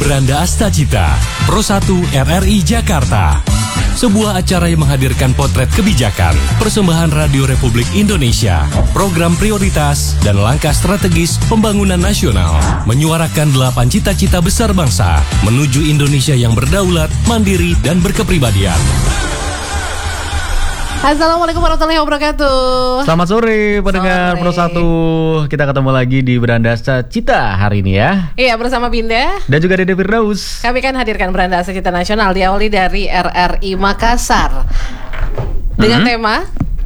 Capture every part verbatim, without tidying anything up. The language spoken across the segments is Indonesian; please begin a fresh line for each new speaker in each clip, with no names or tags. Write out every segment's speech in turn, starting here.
Beranda Asta Cita, Pro satu R R I Jakarta. Sebuah acara yang menghadirkan potret kebijakan, persembahan Radio Republik Indonesia, program prioritas, dan langkah strategis pembangunan nasional. Menyuarakan delapan cita-cita besar bangsa menuju Indonesia yang berdaulat, mandiri, dan berkepribadian.
Assalamualaikum warahmatullahi wabarakatuh.
Selamat sore pendengar Pro satu. Kita ketemu lagi di Beranda Asta Cita hari ini ya.
Iya, bersama Binda
dan juga Dede Firdaus.
Kami kan hadirkan Beranda Asta Cita Nasional diawali dari R R I Makassar dengan hmm. tema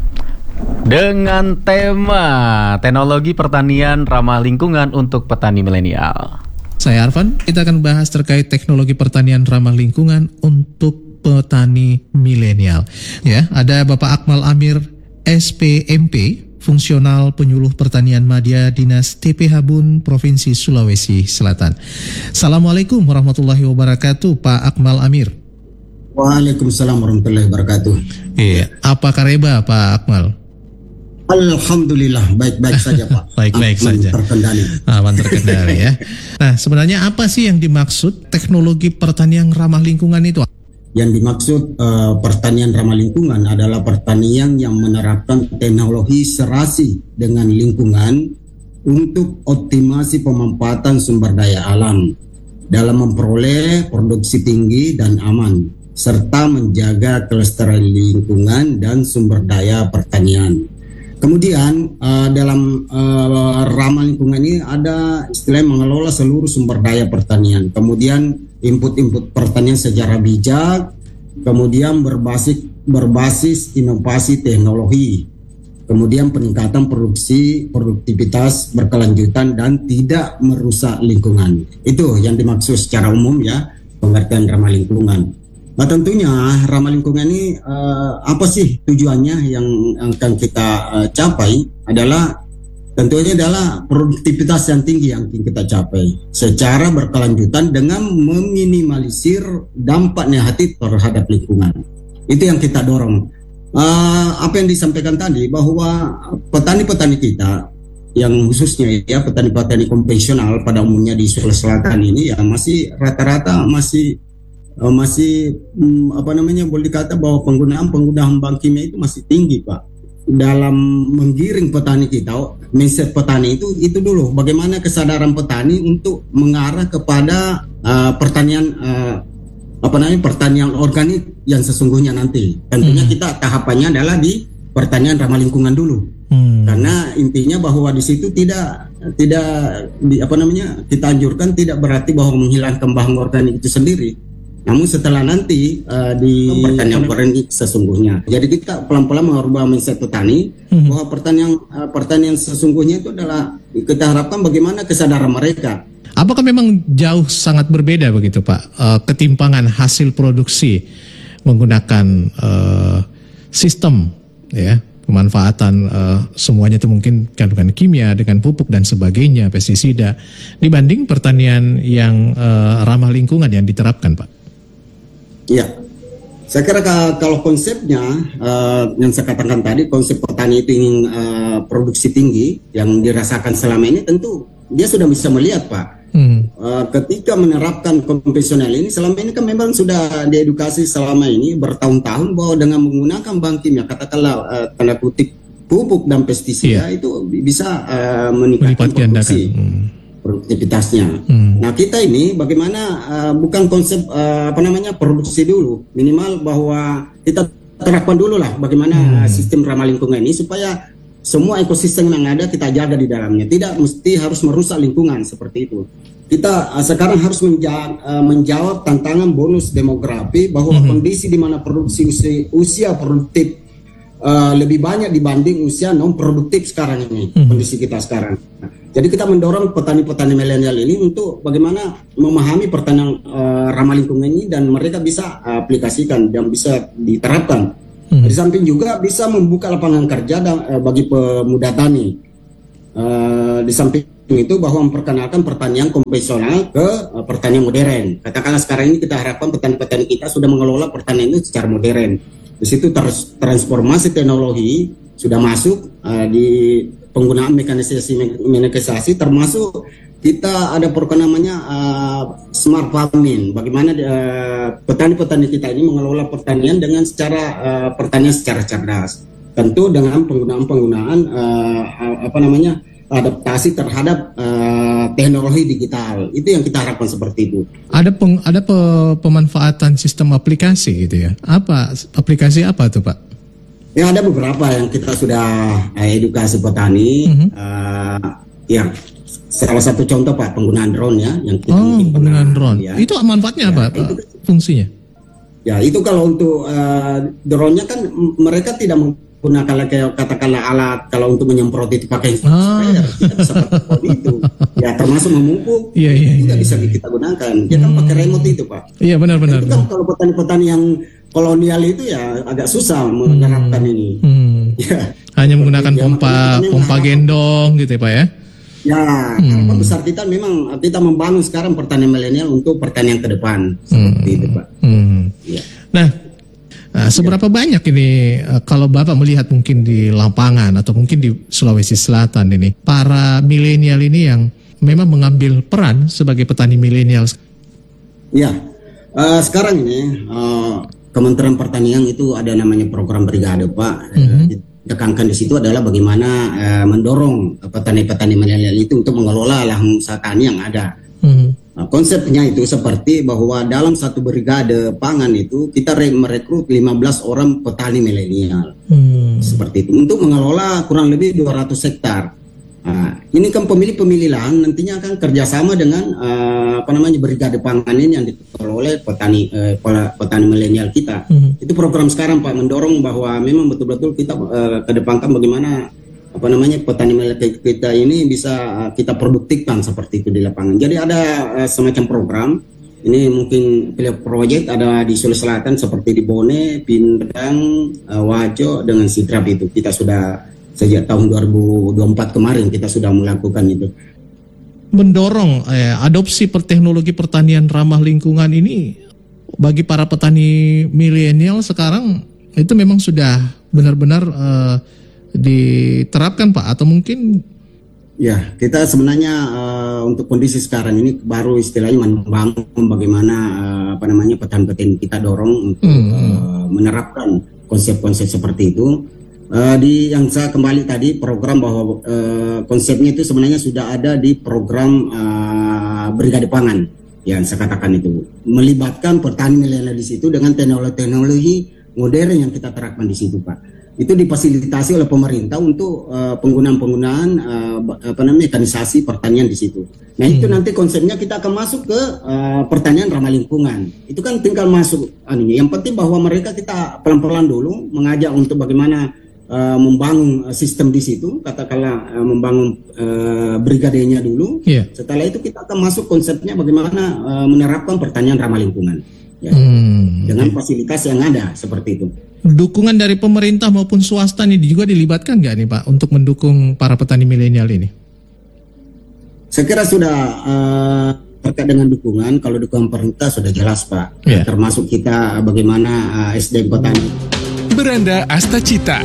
Dengan tema teknologi pertanian ramah lingkungan untuk petani milenial.
Saya Arfan, kita akan bahas terkait teknologi pertanian ramah lingkungan untuk petani milenial. Ya, ada Bapak Akmal Amir, S P M P, Fungsional Penyuluh Pertanian Madya Dinas T P H Bun, Provinsi Sulawesi Selatan. Assalamualaikum warahmatullahi wabarakatuh, Pak Akmal Amir.
Waalaikumsalam warahmatullahi wabarakatuh.
Iya, apa kareba Pak Akmal?
Alhamdulillah, baik-baik saja Pak.
Baik-baik saja.
Terkendali.
Aman terkendali ya. Nah, sebenarnya apa sih yang dimaksud teknologi pertanian ramah lingkungan itu?
Yang dimaksud uh, pertanian ramah lingkungan adalah pertanian yang menerapkan teknologi serasi dengan lingkungan untuk optimasi pemanfaatan sumber daya alam dalam memperoleh produksi tinggi dan aman, serta menjaga kelestarian lingkungan dan sumber daya pertanian. Kemudian uh, dalam uh, ramah lingkungan ini ada istilah mengelola seluruh sumber daya pertanian. Kemudian input-input pertanian secara bijak, kemudian berbasis berbasis inovasi teknologi, kemudian peningkatan produksi produktivitas berkelanjutan dan tidak merusak lingkungan. Itu yang dimaksud secara umum ya pengertian ramah lingkungan. Nah tentunya ramah lingkungan ini uh, apa sih tujuannya yang akan kita uh, capai adalah tentunya adalah produktivitas yang tinggi yang kita capai secara berkelanjutan dengan meminimalisir dampak negatif terhadap lingkungan. Itu yang kita dorong. Uh, apa yang disampaikan tadi bahwa petani-petani kita yang khususnya ya petani-petani konvensional pada umumnya di Sulawesi Selatan ini ya masih rata-rata masih uh, masih um, apa namanya boleh dikata bahwa penggunaan penggunaan bahan kimia itu masih tinggi Pak. Dalam menggiring petani kita, mindset petani itu itu dulu bagaimana kesadaran petani untuk mengarah kepada uh, pertanian uh, apa namanya pertanian organik yang sesungguhnya nanti. Tentunya hmm. kita tahapannya adalah di pertanian ramah lingkungan dulu. Hmm. Karena intinya bahwa di situ tidak tidak di, apa namanya kita anjurkan tidak berarti bahwa menghilangkan bahan organik itu sendiri. Namun setelah nanti uh, di pertanian organik sesungguhnya. Jadi kita pelan-pelan mengubah mindset petani hmm. bahwa pertanian uh, pertanian sesungguhnya itu adalah kita harapkan bagaimana kesadaran mereka.
Apakah memang jauh sangat berbeda begitu Pak uh, ketimpangan hasil produksi menggunakan uh, sistem ya pemanfaatan uh, semuanya itu mungkin kandungan kimia dengan pupuk dan sebagainya pestisida dibanding pertanian yang uh, ramah lingkungan yang diterapkan Pak?
Iya, saya kira kalau konsepnya uh, yang saya katakan tadi, konsep petani itu ingin uh, produksi tinggi yang dirasakan selama ini, tentu dia sudah bisa melihat Pak. Hmm. Uh, ketika menerapkan konvensional ini, selama ini kan memang sudah diedukasi selama ini bertahun-tahun bahwa dengan menggunakan bahan kimia, katakanlah uh, tanda kutip pupuk dan pestisida yeah. itu bisa uh, meningkatkan produksi. Hmm. produktivitasnya. Hmm. Nah kita ini bagaimana uh, bukan konsep uh, apa namanya produksi dulu, minimal bahwa kita terapkan dulu lah bagaimana hmm. sistem ramah lingkungan ini supaya semua ekosistem yang ada kita jaga di dalamnya, tidak mesti harus merusak lingkungan seperti itu. Kita uh, sekarang harus menja- uh, menjawab tantangan bonus demografi bahwa hmm. kondisi di mana produksi usia, usia produktif uh, lebih banyak dibanding usia non produktif sekarang ini hmm. kondisi kita sekarang. Nah, jadi kita mendorong petani-petani milenial ini untuk bagaimana memahami pertanian uh, ramah lingkungan ini dan mereka bisa uh, aplikasikan dan bisa diterapkan. Hmm. Di samping juga bisa membuka lapangan kerja dan, uh, bagi pemuda tani. Uh, di samping itu bahwa memperkenalkan pertanian konvensional ke uh, pertanian modern. Katakanlah sekarang ini kita harapkan petani-petani kita sudah mengelola pertanian itu secara modern. Di situ trans- transformasi teknologi sudah masuk uh, di penggunaan mekanisasi mekanisasi termasuk kita ada program namanya uh, smart farming. Bagaimana uh, petani-petani kita ini mengelola pertanian dengan secara uh, pertanian secara cerdas. Tentu dengan penggunaan-penggunaan uh, apa namanya adaptasi terhadap uh, teknologi digital. Itu yang kita harapkan seperti itu.
Ada peng, ada pe, pemanfaatan sistem aplikasi gitu ya. Apa aplikasi apa tuh Pak?
Ya ada beberapa yang kita sudah uh, edukasi petani. Mm-hmm. uh, ya. Salah satu contoh Pak, penggunaan drone ya, yang kita
oh, penggunaan drone.
Ya.
Itu manfaatnya
ya,
apa? Itu, fungsinya? Ya,
itu kalau untuk uh, drone-nya kan mereka tidak menggunakan kayak katakanlah alat kalau untuk menyemprot itu pakai
ah.
sprayer, tidak bisa pakai itu. Ya, termasuk memupuk.
Iya, iya,
tidak
iya,
bisa
iya.
kita gunakan. Dia kan pakai remote itu Pak.
Iya, benar-benar.
Itu kan kalau petani-petani yang kolonial itu ya agak susah menerapkan hmm. ini.
Hmm.
Ya.
Hanya menggunakan ya, pompa pompa gendong gitu ya Pak ya.
Ya, hmm. harapan besar kita memang kita membangun sekarang pertanian milenial untuk pertanian ke depan seperti hmm. itu, Pak.
Hmm. Ya. Nah, uh, seberapa ya. banyak ini uh, kalau Bapak melihat mungkin di lapangan atau mungkin di Sulawesi Selatan ini para milenial ini yang memang mengambil peran sebagai petani milenial?
Ya, uh, sekarang ini uh, Kementerian Pertanian itu ada namanya program brigade, Pak. Hmm. Uh, tekankan di situ adalah bagaimana uh, mendorong petani-petani milenial itu untuk mengelola lahan usaha tani yang ada. Hmm. Nah, konsepnya itu seperti bahwa dalam satu brigade pangan itu kita merekrut lima belas orang petani milenial. Hmm. Seperti itu untuk mengelola kurang lebih dua ratus hektar. Nah, ini kan pemilih-pemilih lahan nantinya akan kerjasama dengan uh, apa namanya brigade pangan ini yang dikelola oleh petani uh, petani milenial kita. Mm-hmm. Itu program sekarang Pak mendorong bahwa memang betul-betul kita uh, kedepankan bagaimana apa namanya petani milenial kita ini bisa uh, kita produktifkan seperti itu di lapangan. Jadi ada uh, semacam program ini mungkin pilot project ada di Sulawesi Selatan seperti di Bone, Pindang, uh, Wajo dengan Sidrap itu kita sudah sejak tahun dua ribu dua puluh empat kemarin kita sudah melakukan itu.
Mendorong eh, adopsi per teknologi pertanian ramah lingkungan ini bagi para petani milenial sekarang itu memang sudah benar-benar eh, diterapkan Pak atau mungkin?
Ya, kita sebenarnya uh, untuk kondisi sekarang ini baru istilahnya membangun bagaimana uh, apa namanya petani-petani kita dorong untuk hmm. uh, menerapkan konsep-konsep seperti itu. Uh, di yang saya kembali tadi program bahwa uh, konsepnya itu sebenarnya sudah ada di program uh, brigade pangan yang saya katakan itu melibatkan petani milenial di situ dengan teknologi-teknologi modern yang kita terapkan di situ Pak. Itu difasilitasi oleh pemerintah untuk uh, penggunaan-penggunaan uh, apa namanya mekanisasi pertanian di situ. Nah itu hmm. nanti konsepnya kita akan masuk ke uh, pertanian ramah lingkungan. Itu kan tinggal masuk anunya. Yang penting bahwa mereka kita pelan-pelan dulu mengajak untuk bagaimana Uh, membangun uh, sistem di situ, katakanlah uh, membangun uh, brigadenya dulu. Yeah. Setelah itu kita akan masuk konsepnya bagaimana uh, menerapkan pertanian ramah lingkungan, ya. hmm. dengan fasilitas yang ada seperti itu.
Dukungan dari pemerintah maupun swasta ini juga dilibatkan nggak nih Pak untuk mendukung para petani milenial ini?
Saya kira sudah uh, terkait dengan dukungan. Kalau dukungan pemerintah sudah jelas Pak, yeah. termasuk kita bagaimana uh, S D M petani.
Beranda Astacita.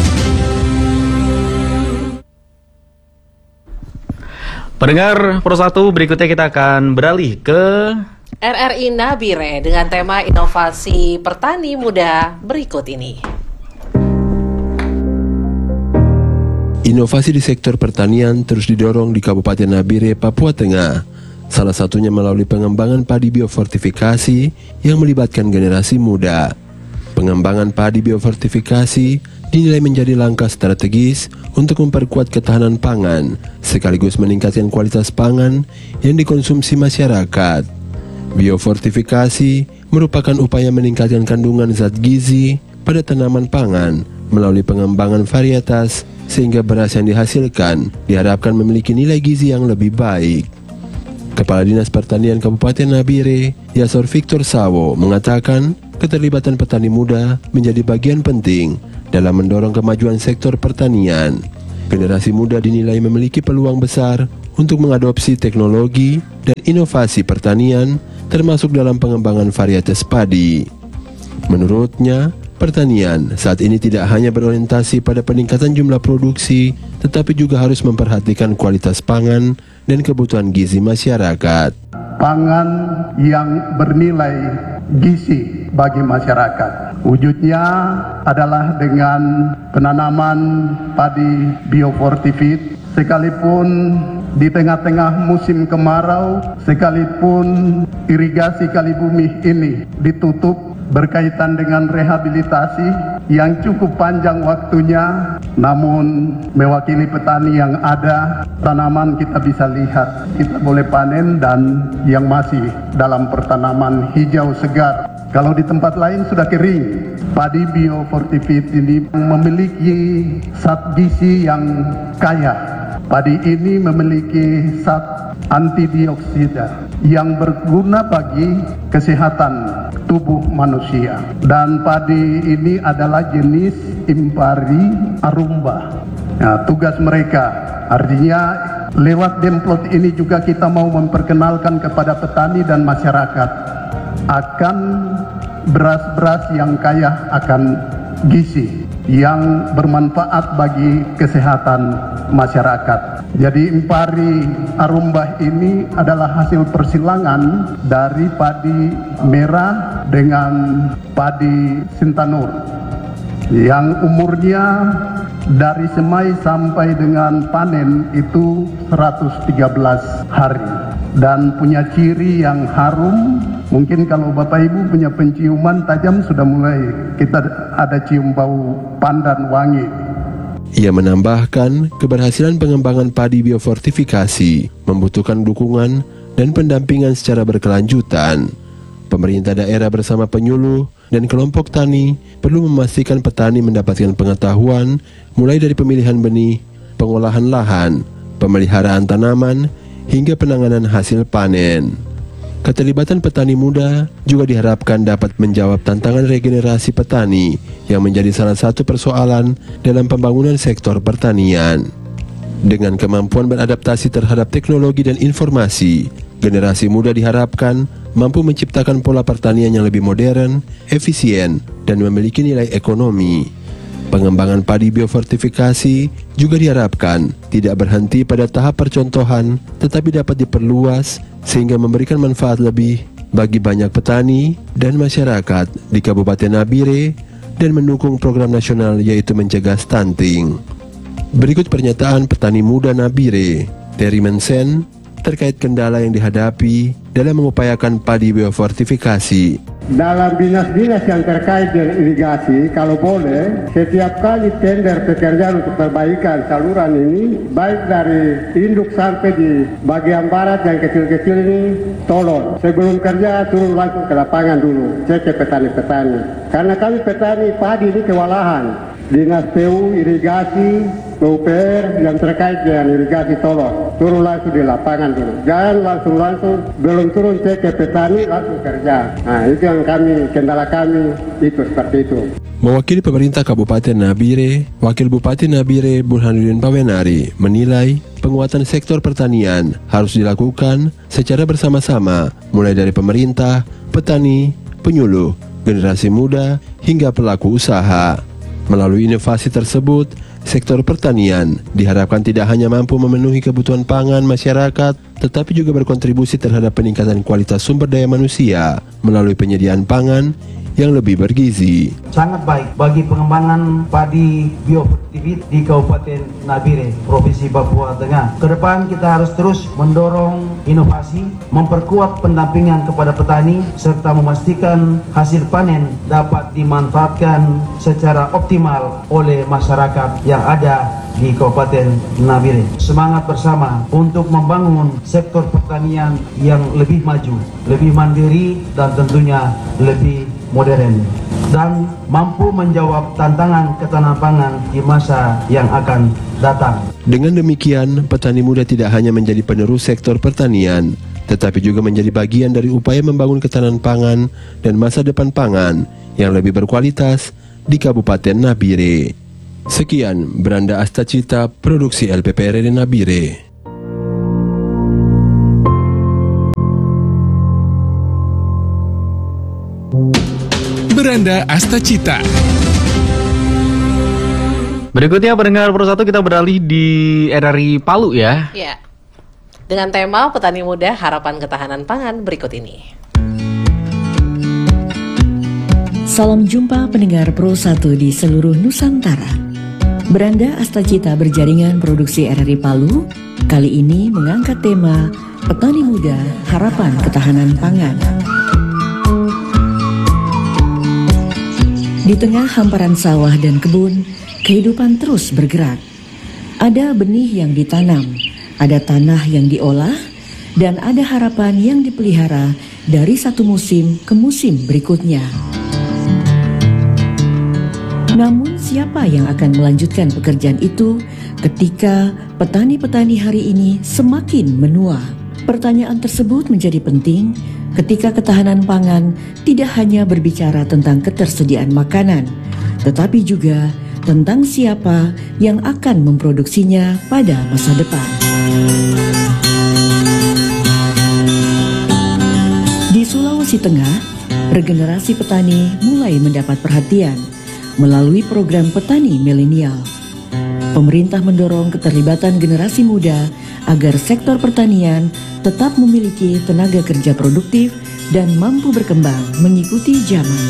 Pendengar Pro satu, berikutnya kita akan beralih ke
R R I Nabire dengan tema inovasi petani muda berikut ini.
Inovasi di sektor pertanian terus didorong di Kabupaten Nabire, Papua Tengah. Salah satunya melalui pengembangan padi biofortifikasi yang melibatkan generasi muda. Pengembangan padi biofortifikasi dinilai menjadi langkah strategis untuk memperkuat ketahanan pangan, sekaligus meningkatkan kualitas pangan yang dikonsumsi masyarakat. Biofortifikasi merupakan upaya meningkatkan kandungan zat gizi pada tanaman pangan melalui pengembangan varietas, sehingga beras yang dihasilkan diharapkan memiliki nilai gizi yang lebih baik. Kepala Dinas Pertanian Kabupaten Nabire, Yasor Victor Sawo, mengatakan keterlibatan petani muda menjadi bagian penting dalam mendorong kemajuan sektor pertanian. Generasi muda dinilai memiliki peluang besar untuk mengadopsi teknologi dan inovasi pertanian, termasuk dalam pengembangan varietas padi. Menurutnya, Pertanian saat ini tidak hanya berorientasi pada peningkatan jumlah produksi, tetapi juga harus memperhatikan kualitas pangan dan kebutuhan gizi masyarakat.
Pangan yang bernilai gizi bagi masyarakat. Wujudnya adalah dengan penanaman padi biofortified, sekalipun di tengah-tengah musim kemarau, sekalipun irigasi kali bumi ini ditutup berkaitan dengan rehabilitasi yang cukup panjang waktunya, namun mewakili petani yang ada, tanaman kita bisa lihat, kita boleh panen dan yang masih dalam pertanaman hijau segar. Kalau di tempat lain sudah kering, padi biofortified ini memiliki zat gizi yang kaya. Padi ini memiliki zat antidioksida yang berguna bagi kesehatan tubuh manusia. Dan padi ini adalah jenis Impari arumba. Nah, tugas mereka artinya lewat demplot ini juga kita mau memperkenalkan kepada petani dan masyarakat akan beras-beras yang kaya akan gizi yang bermanfaat bagi kesehatan masyarakat. Jadi Impari Arumba ini adalah hasil persilangan dari padi merah dengan padi Sintanur yang umurnya dari semai sampai dengan panen itu seratus tiga belas hari dan punya ciri yang harum. Mungkin kalau Bapak Ibu punya penciuman tajam sudah mulai kita ada cium bau pandan wangi.
Ia menambahkan, keberhasilan pengembangan padi biofortifikasi membutuhkan dukungan dan pendampingan secara berkelanjutan. Pemerintah daerah bersama penyuluh dan kelompok tani perlu memastikan petani mendapatkan pengetahuan mulai dari pemilihan benih, pengolahan lahan, pemeliharaan tanaman, hingga penanganan hasil panen. Keterlibatan petani muda juga diharapkan dapat menjawab tantangan regenerasi petani yang menjadi salah satu persoalan dalam pembangunan sektor pertanian. Dengan kemampuan beradaptasi terhadap teknologi dan informasi, generasi muda diharapkan mampu menciptakan pola pertanian yang lebih modern, efisien, dan memiliki nilai ekonomi. Pengembangan padi biofortifikasi juga diharapkan tidak berhenti pada tahap percontohan, tetapi dapat diperluas sehingga memberikan manfaat lebih bagi banyak petani dan masyarakat di Kabupaten Nabire dan mendukung program nasional yaitu mencegah stunting. Berikut pernyataan petani muda Nabire, Terry Mensen, terkait kendala yang dihadapi dalam mengupayakan padi biofortifikasi.
Dalam dinas-dinas yang terkait dengan irigasi, kalau boleh, setiap kali tender pekerjaan untuk perbaikan saluran ini, baik dari induk sampai di bagian barat yang kecil-kecil ini, tolong sebelum kerja turun langsung ke lapangan dulu, cek ke petani-petani. Karena kami petani padi ini kewalahan. Dinas P U, irigasi, P U P R yang terkait dengan irigasi tolong turun langsung di lapangan dulu. Jangan langsung-langsung belum turun cek ke petani langsung kerja. Nah itu yang kami, kendala kami itu seperti itu.
Mewakili pemerintah Kabupaten Nabire, Wakil Bupati Nabire Burhanuddin Pawenari menilai penguatan sektor pertanian harus dilakukan secara bersama-sama mulai dari pemerintah, petani, penyuluh, generasi muda hingga pelaku usaha. Melalui inovasi tersebut, sektor pertanian diharapkan tidak hanya mampu memenuhi kebutuhan pangan masyarakat, tetapi juga berkontribusi terhadap peningkatan kualitas sumber daya manusia melalui penyediaan pangan yang lebih bergizi.
Sangat baik bagi pengembangan padi biofortified di Kabupaten Nabire, Provinsi Papua Tengah. Kedepan kita harus terus mendorong inovasi, memperkuat pendampingan kepada petani, serta memastikan hasil panen dapat dimanfaatkan secara optimal oleh masyarakat yang ada di Kabupaten Nabire. Semangat bersama untuk membangun sektor pertanian yang lebih maju, lebih mandiri, dan tentunya lebih modern dan mampu menjawab tantangan ketahanan pangan di masa yang akan datang.
Dengan demikian, petani muda tidak hanya menjadi penerus sektor pertanian, tetapi juga menjadi bagian dari upaya membangun ketahanan pangan dan masa depan pangan yang lebih berkualitas di Kabupaten Nabire. Sekian, Branda Astacita, Produksi L P P R R Nabire.
Beranda Astacita.
Berikutnya pendengar Pro satu, kita beralih di R R I Palu ya.
Ya. Dengan tema Petani Muda Harapan Ketahanan Pangan berikut ini.
Salam jumpa pendengar Pro satu di seluruh Nusantara. Beranda Astacita berjaringan produksi R R I Palu kali ini mengangkat tema Petani Muda Harapan Ketahanan Pangan. Di tengah hamparan sawah dan kebun, kehidupan terus bergerak. Ada benih yang ditanam, ada tanah yang diolah, dan ada harapan yang dipelihara dari satu musim ke musim berikutnya. Namun siapa yang akan melanjutkan pekerjaan itu ketika petani-petani hari ini semakin menua? Pertanyaan tersebut menjadi penting ketika ketahanan pangan tidak hanya berbicara tentang ketersediaan makanan, tetapi juga tentang siapa yang akan memproduksinya pada masa depan. Di Sulawesi Tengah, regenerasi petani mulai mendapat perhatian melalui program petani milenial. Pemerintah mendorong keterlibatan generasi muda agar sektor pertanian tetap memiliki tenaga kerja produktif dan mampu berkembang mengikuti zaman.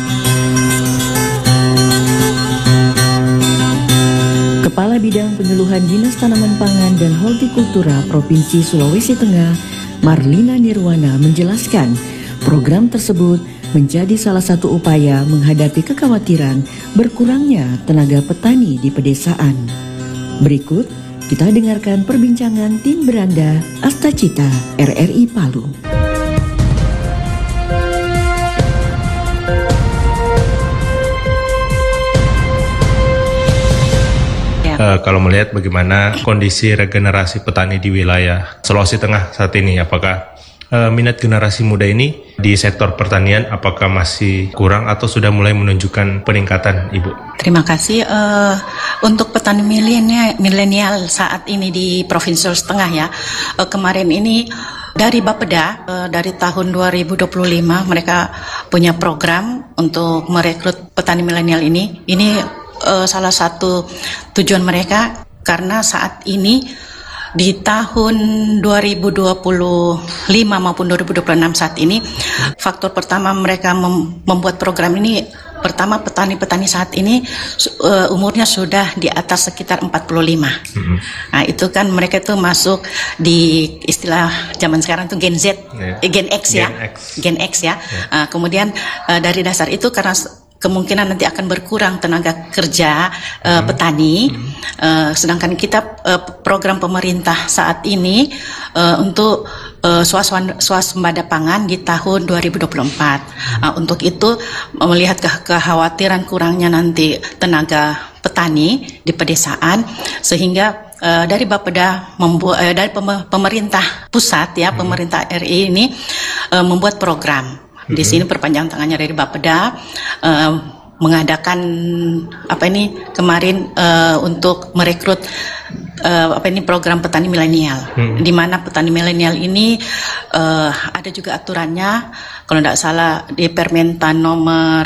Kepala Bidang Penyuluhan Dinas Tanaman Pangan dan Hortikultura Provinsi Sulawesi Tengah, Marlina Nirwana menjelaskan, program tersebut menjadi salah satu upaya menghadapi kekhawatiran berkurangnya tenaga petani di pedesaan. Berikut kita dengarkan perbincangan tim Beranda Astacita R R I Palu.
Uh, kalau melihat bagaimana kondisi regenerasi petani di wilayah Sulawesi Tengah saat ini, apakah uh, minat generasi muda ini di sektor pertanian apakah masih kurang atau sudah mulai menunjukkan peningkatan, Ibu?
Terima kasih. Uh, untuk petani milenial, milenial saat ini di Provinsi Sulawesi Tengah ya, uh, kemarin ini dari Bapeda uh, dari tahun dua ribu dua puluh lima mereka punya program untuk merekrut petani milenial ini. Ini uh, salah satu tujuan mereka karena saat ini di tahun dua ribu dua puluh lima maupun dua ribu dua puluh enam saat ini, faktor pertama mereka mem- membuat program ini, pertama petani-petani saat ini uh, umurnya sudah di atas sekitar empat puluh lima. Mm-hmm. Nah itu kan mereka itu masuk di istilah zaman sekarang itu Gen Z, yeah. eh, Gen X ya, Gen X, Gen X ya. Yeah. Uh, kemudian uh, dari dasar itu karena kemungkinan nanti akan berkurang tenaga kerja uh, hmm. petani, hmm. Uh, sedangkan kita uh, program pemerintah saat ini uh, untuk uh, swasembada, swasembada pangan di tahun dua ribu dua puluh empat. Hmm. Uh, untuk itu melihat ke- kekhawatiran kurangnya nanti tenaga petani di pedesaan, sehingga uh, dari Bapeda membuat uh, dari pem- pemerintah pusat ya, hmm. pemerintah R I ini uh, membuat program. Di sini perpanjang tangannya dari Bapeda uh, mengadakan apa ini kemarin uh, untuk merekrut uh, apa ini program petani milenial, hmm. di mana petani milenial ini uh, ada juga aturannya, kalau tidak salah di Permentan nomor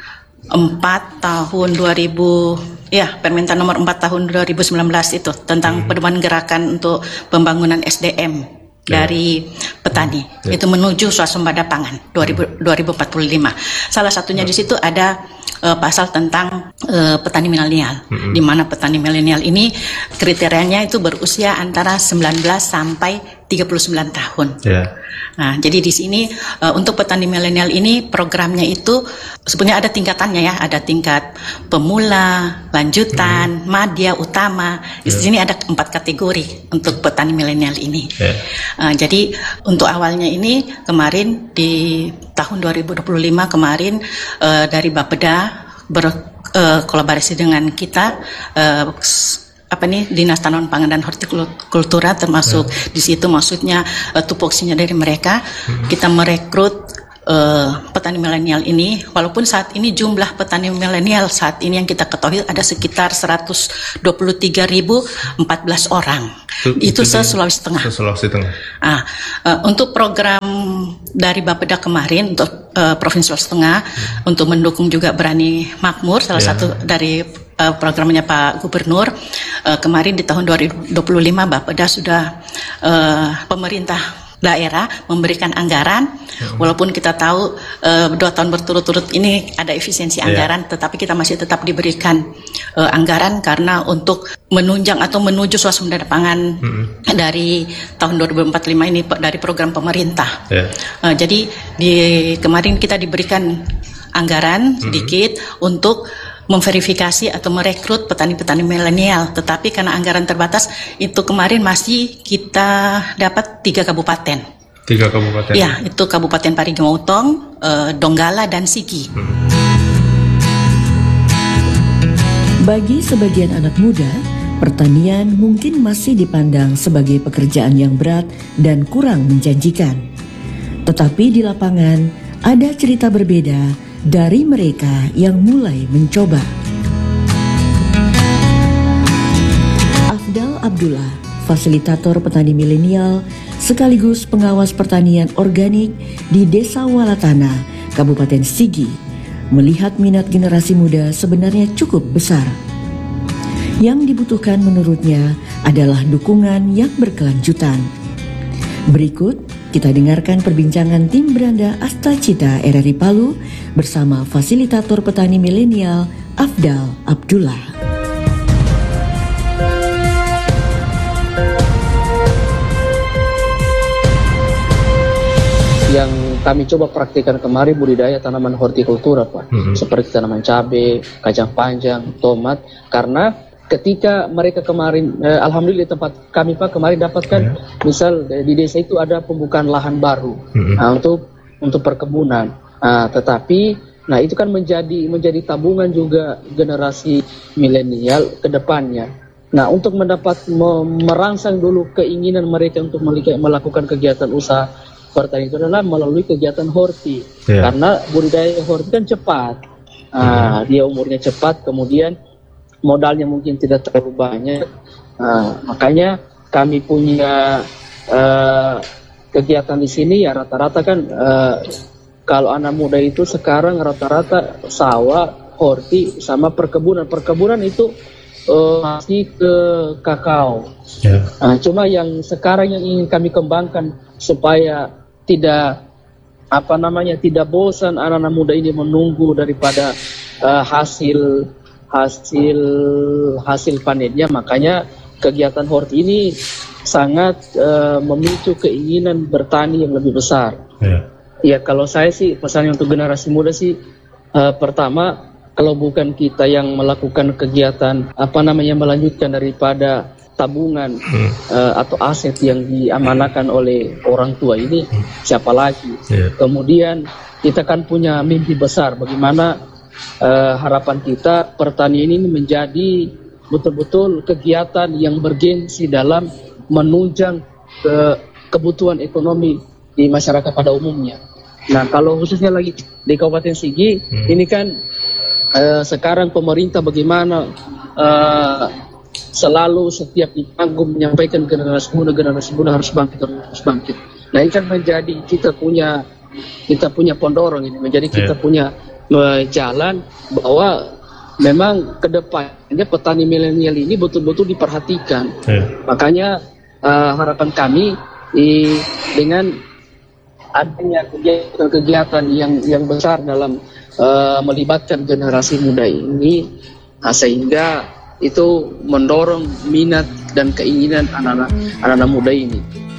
empat tahun dua ribu ya Permentan nomor empat tahun dua ribu sembilan belas itu tentang hmm. pedoman gerakan untuk pembangunan S D M dari petani, ya. Itu menuju swasembada pangan dua ribu empat puluh lima. Salah satunya ya. Di situ ada uh, pasal tentang uh, petani milenial, mm-hmm. di mana petani milenial ini kriterianya itu berusia antara sembilan belas sampai tiga puluh sembilan tahun. Ya. Nah, jadi di sini uh, untuk petani milenial ini programnya itu sebenarnya ada tingkatannya ya, ada tingkat pemula, lanjutan, hmm. madya, utama. Di yeah. sini ada empat kategori untuk petani milenial ini. Yeah. Uh, jadi untuk awalnya ini kemarin di tahun dua ribu dua puluh lima kemarin uh, dari Bapeda berkolaborasi uh, dengan kita. Uh, apa nih Dinas Tanaman Pangan dan Hortikultura termasuk ya. Di situ maksudnya uh, tupoksinya dari mereka hmm. kita merekrut uh, petani milenial ini, walaupun saat ini jumlah petani milenial saat ini yang kita ketahui ada sekitar seratus dua puluh tiga ribu empat belas orang. Itu, itu, itu se-Sulawesi Tengah. Se-Sulawesi Tengah. Ah, uh, untuk program dari Bapeda kemarin untuk uh, Provinsi Sulawesi Tengah hmm. untuk mendukung juga Berani Makmur, salah yeah. satu dari uh, programnya Pak Gubernur. Uh, kemarin di tahun dua ribu dua puluh lima Bapeda sudah uh, pemerintah daerah memberikan anggaran, hmm. walaupun kita tahu uh, dua tahun berturut-turut ini ada efisiensi yeah. anggaran, tetapi kita masih tetap diberikan uh, anggaran karena untuk menunjang atau menuju swasembada pangan hmm. dari tahun dua ribu empat puluh lima ini dari program pemerintah. Yeah. Uh, jadi di kemarin kita diberikan anggaran hmm. sedikit untuk memverifikasi atau merekrut petani-petani milenial, tetapi karena anggaran terbatas itu kemarin masih kita dapat tiga kabupaten.
Tiga kabupaten.
Ya, itu Kabupaten Parigi Motong, eh, Donggala dan Sigi. Hmm.
Bagi sebagian anak muda, pertanian mungkin masih dipandang sebagai pekerjaan yang berat dan kurang menjanjikan. Tetapi di lapangan ada cerita berbeda dari mereka yang mulai mencoba. Afdal Abdullah, fasilitator petani milenial sekaligus pengawas pertanian organik di Desa Walatana, Kabupaten Sigi, melihat minat generasi muda sebenarnya cukup besar. Yang dibutuhkan menurutnya adalah dukungan yang berkelanjutan. Berikut kita dengarkan perbincangan tim Beranda Astacita R R I Palu bersama fasilitator petani milenial Afdal Abdullah.
Yang kami coba praktikkan kemarin budidaya tanaman hortikultura, Pak, mm-hmm. seperti tanaman cabai, kacang panjang, tomat, karena ketika mereka kemarin, eh, alhamdulillah di tempat kami Pak kemarin dapatkan, yeah. misal di desa itu ada pembukaan lahan baru mm-hmm. nah, untuk untuk perkebunan, nah, tetapi, nah itu kan menjadi menjadi tabungan juga generasi milenial ke depannya. Nah untuk mendapat me- merangsang dulu keinginan mereka untuk melakukan kegiatan usaha pertanian itu adalah melalui kegiatan horti, yeah. karena budidaya horti kan cepat, nah, mm-hmm. dia umurnya cepat, kemudian modalnya mungkin tidak terlalu banyak, uh, makanya kami punya uh, kegiatan di sini ya rata-rata kan uh, kalau anak muda itu sekarang rata-rata sawah, horti sama perkebunan. Perkebunan itu uh, masih ke kakao. Yeah. Uh, cuma yang sekarang yang ingin kami kembangkan supaya tidak apa namanya tidak bosan anak-anak muda ini menunggu daripada uh, hasil hasil hasil panennya, makanya kegiatan horti ini sangat uh, memicu keinginan bertani yang lebih besar. Ya, ya kalau saya sih pesannya untuk generasi muda sih uh, pertama kalau bukan kita yang melakukan kegiatan apa namanya melanjutkan daripada tabungan hmm. uh, atau aset yang diamanahkan oleh orang tua ini, hmm. siapa lagi? Ya. Kemudian kita kan punya mimpi besar bagaimana Uh, harapan kita pertanian ini menjadi betul-betul kegiatan yang bergengsi dalam menunjang ke kebutuhan ekonomi di masyarakat pada umumnya. Nah kalau khususnya lagi di Kabupaten Sigi hmm. ini kan uh, sekarang pemerintah bagaimana uh, selalu setiap ditanggung menyampaikan generasi muda generasi muda harus bangkit harus bangkit. Nah ini kan menjadi kita punya kita punya pendorong ini menjadi kita yeah. punya jalan bahwa memang kedepannya petani milenial ini betul-betul diperhatikan. Yeah. Makanya uh, harapan kami i, dengan adanya kegiatan-kegiatan yang yang besar dalam uh, melibatkan generasi muda ini, nah, sehingga itu mendorong minat dan keinginan anak-anak anak-anak muda ini.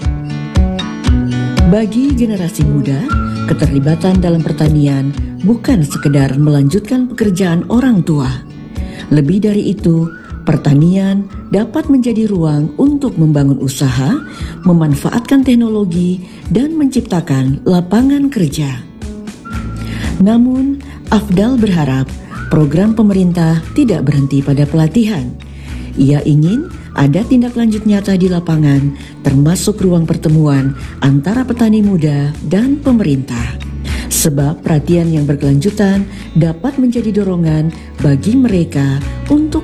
Bagi generasi muda, keterlibatan dalam pertanian bukan sekedar melanjutkan pekerjaan orang tua. Lebih dari itu, pertanian dapat menjadi ruang untuk membangun usaha, memanfaatkan teknologi, dan menciptakan lapangan kerja. Namun, Afdal berharap program pemerintah tidak berhenti pada pelatihan. Ia ingin ada tindak lanjut nyata di lapangan, termasuk ruang pertemuan antara petani muda dan pemerintah. Sebab perhatian yang berkelanjutan dapat menjadi dorongan bagi mereka untuk